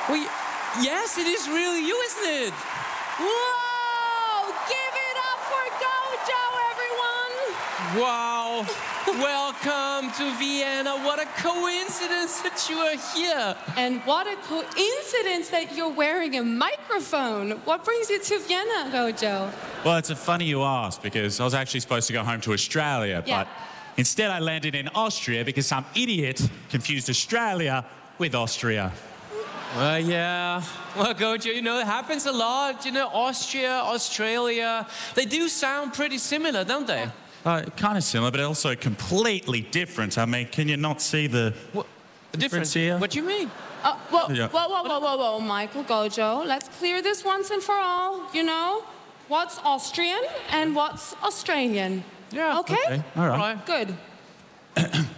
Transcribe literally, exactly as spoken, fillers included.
Well, y- yes, it is really you, isn't it? Whoa! Give it up for Gojo, everyone! Wow. Welcome to Vienna. What a coincidence that you are here. And what a coincidence that you're wearing a microphone. What brings you to Vienna, Gojo? Well, it's a funny you ask, because I was actually supposed to go home to Australia, Yeah. but instead I landed in Austria because some idiot confused Australia with Austria. Well, yeah. Well, Gojo, you know, it happens a lot. You know, Austria, Australia, they do sound pretty similar, don't they? Uh, kind of similar, but also completely different. I mean, can you not see the What? The difference difference here? What do you mean? Uh, whoa, Yeah. whoa, whoa, whoa, whoa, whoa, Michael, Gojo. Let's clear this once and for all. You know, what's Austrian and what's Australian? Yeah. Okay? Okay, all right. Right. Good.